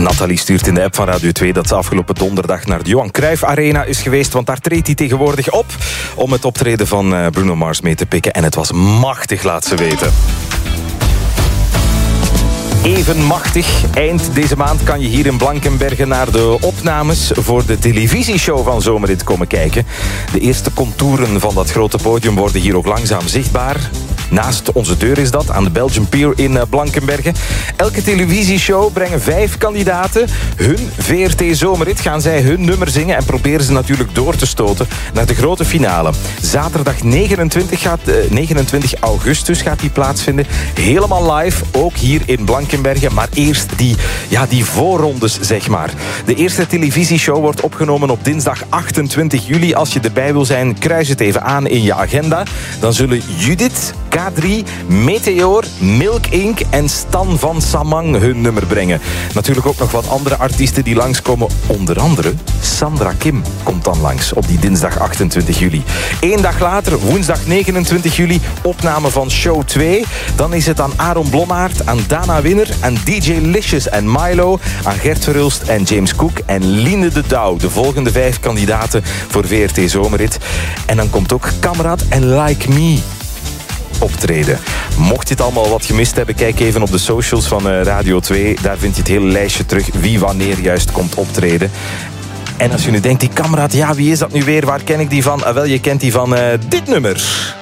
Nathalie stuurt in de app van Radio 2 dat ze afgelopen donderdag naar de Johan Cruijff Arena is geweest, want daar treedt hij tegenwoordig op om het optreden van Bruno Mars mee te pikken. En het was machtig, laat ze weten. Even machtig. Eind deze maand kan je hier in Blankenberge naar de opnames voor de televisieshow van Zomerhit komen kijken. De eerste contouren van dat grote podium worden hier ook langzaam zichtbaar. Naast onze deur is dat, aan de Belgian Pier in Blankenberge. Elke televisieshow brengen 5 kandidaten hun VRT Zomerhit. Gaan zij hun nummer zingen en proberen ze natuurlijk door te stoten naar de grote finale. Zaterdag 29 augustus gaat die plaatsvinden. Helemaal live, ook hier in Blankenberge. Maar eerst die voorrondes, zeg maar. De eerste televisieshow wordt opgenomen op dinsdag 28 juli. Als je erbij wil zijn, kruis het even aan in je agenda. Dan zullen Judith, K3, Meteor, Milk Inc. en Stan van Samang hun nummer brengen. Natuurlijk ook nog wat andere artiesten die langskomen. Onder andere Sandra Kim komt dan langs op die dinsdag 28 juli. 1 dag later, woensdag 29 juli, opname van show 2. Dan is het aan Aaron Blommaert, aan Dana Winner, aan DJ Licious en Milo, aan Gert Verhulst en James Cook en Linde de Douw. De volgende 5 kandidaten voor VRT Zomerhit. En dan komt ook Kameraad en Like Me optreden. Mocht je het allemaal wat gemist hebben, kijk even op de socials van Radio 2. Daar vind je het hele lijstje terug wie wanneer juist komt optreden. En als je nu denkt, die Kameraad, ja, wie is dat nu weer? Waar ken ik die van? Wel, je kent die van dit nummer.